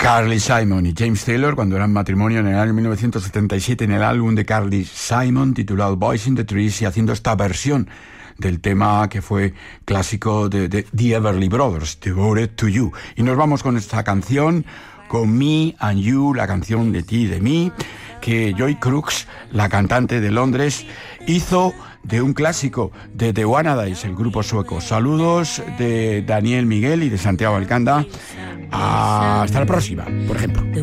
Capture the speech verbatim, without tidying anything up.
Carly Simon y James Taylor cuando eran matrimonio en el año mil novecientos setenta y siete en el álbum de Carly Simon titulado Boys in the Trees y haciendo esta versión del tema que fue clásico de, de The Everly Brothers, Devoted to You. Y nos vamos con esta canción, con Me and You, la canción de ti y de mí, que Joy Crooks, la cantante de Londres, hizo de un clásico de The Wannadies, el grupo sueco. Saludos de Daniel Miguel y de Santiago Alcanda. Hasta la próxima, por ejemplo.